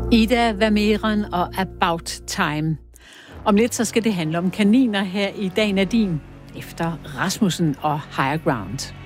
Ida Vermeeren og About Time. Om lidt så skal det handle om kaniner her i Dagen er din, efter Rasmussen og Higher Ground.